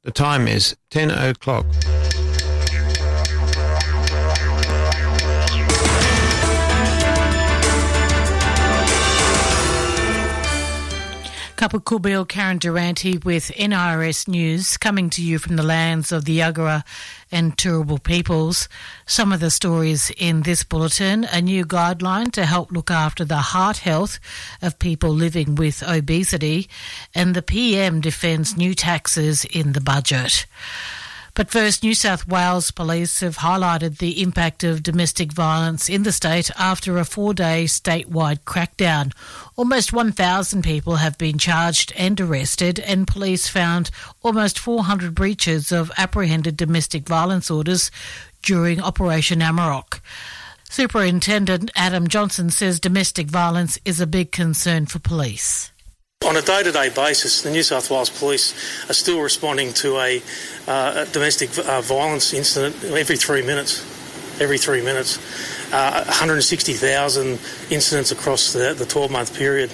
The time is 10 o'clock. Kapukubil, Karen Durante with NRS News, coming to you from the lands of the Yagara and Turrbal peoples. Some of the stories in this bulletin: a new guideline to help look after the heart health of people living with obesity, and the PM defends new taxes in the budget. But first, New South Wales Police have highlighted the impact of domestic violence in the state after a 4-day statewide crackdown. Almost 1,000 people have been charged and arrested, and police found almost 400 breaches of apprehended domestic violence orders during Operation Amarok. Superintendent Adam Johnson says domestic violence is a big concern for police. On a day-to-day basis, the New South Wales Police are still responding to a domestic violence incident every 3 minutes. 160,000 incidents across the 12-month period.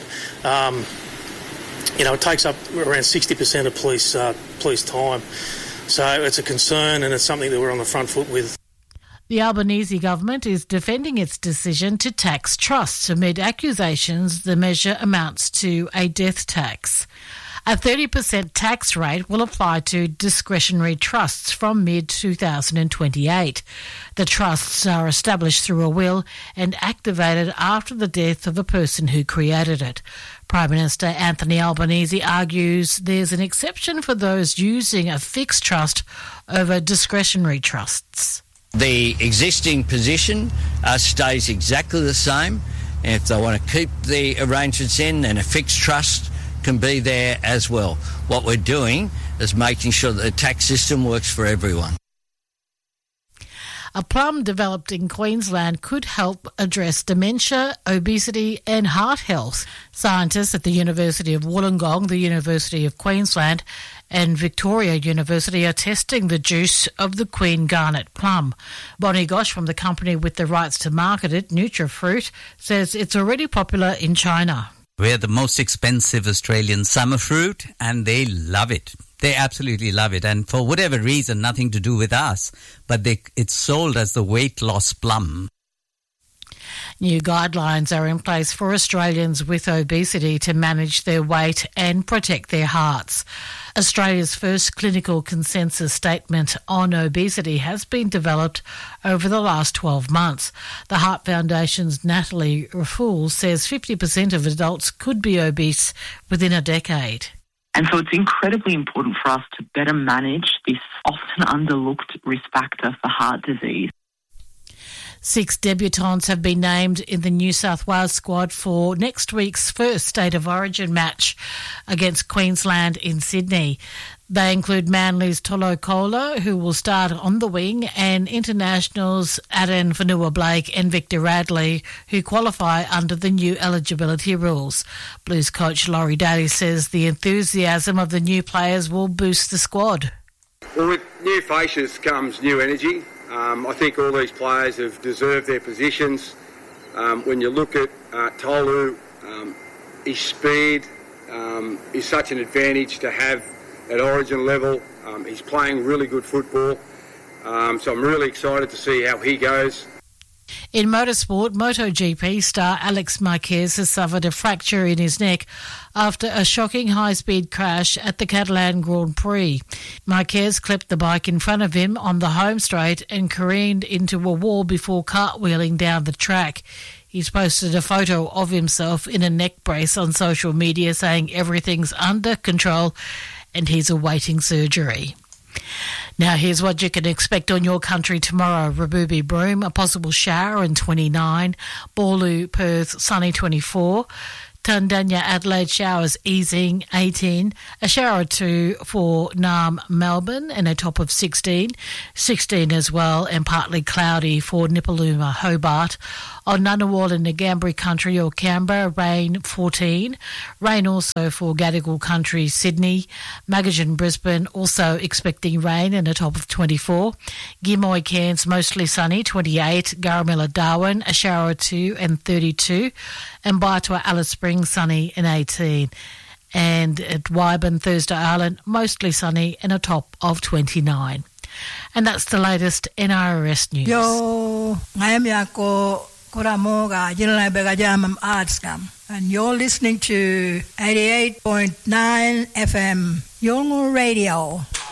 It takes up around 60% of police time. So it's a concern, and it's something that we're on the front foot with. The Albanese government is defending its decision to tax trusts amid accusations the measure amounts to a death tax. A 30% tax rate will apply to discretionary trusts from mid-2028. The trusts are established through a will and activated after the death of a person who created it. Prime Minister Anthony Albanese argues there's an exception for those using a fixed trust over discretionary trusts. The existing position stays exactly the same. And if they want to keep the arrangements in, then a fixed trust can be there as well. What we're doing is making sure that the tax system works for everyone. A plum developed in Queensland could help address dementia, obesity and heart health. Scientists at the University of Wollongong, the University of Queensland and Victoria University are testing the juice of the Queen Garnet plum. Bonnie Gosh from the company with the rights to market it, NutraFruit, says it's already popular in China. We're the most expensive Australian summer fruit and they love it. They absolutely love it. And for whatever reason, nothing to do with us, but it's sold as the weight loss plum. New guidelines are in place for Australians with obesity to manage their weight and protect their hearts. Australia's first clinical consensus statement on obesity has been developed over the last 12 months. The Heart Foundation's Natalie Raffoul says 50% of adults could be obese within a decade. And so it's incredibly important for us to better manage this often underlooked risk factor for heart disease. 6 debutants have been named in the New South Wales squad for next week's first State of Origin match against Queensland in Sydney. They include Manly's Tolo Kola, who will start on the wing, and internationals Aden Fanua-Blake and Victor Radley, who qualify under the new eligibility rules. Blues coach Laurie Daly says the enthusiasm of the new players will boost the squad. Well, with new faces comes new energy. I think all these players have deserved their positions. When you look at Tolu, his speed is such an advantage to have at Origin level. He's playing really good football. So I'm really excited to see how he goes. In motorsport, MotoGP star Alex Marquez has suffered a fracture in his neck after a shocking high-speed crash at the Catalan Grand Prix. Marquez clipped the bike in front of him on the home straight and careened into a wall before cartwheeling down the track. He's posted a photo of himself in a neck brace on social media saying everything's under control and he's awaiting surgery. Now here's what you can expect on your country tomorrow. Rabubi Broome, a possible shower and 29. Ballou, Perth, sunny 24. Tandanya, Adelaide, showers easing 18. A shower or two for Naarm, Melbourne, and a top of 16. 16 as well, and partly cloudy for Nipaluma, Hobart. On Ngunnawal in the Ngambri Country or Canberra, rain 14. Rain also for Gadigal Country, Sydney. Magajan, Brisbane, also expecting rain and a top of 24. Gimoy, Cairns, mostly sunny, 28. Garamilla, Darwin, a shower or two and 32. And Baitua, Alice Springs, sunny and 18. And at Wyburn, Thursday Island, mostly sunny and a top of 29. And that's the latest NRS news. Yo, ngayon ako kuramo ga jinlay bega jamam artskam. And you're listening to 88.9 FM, Yolngu Radio.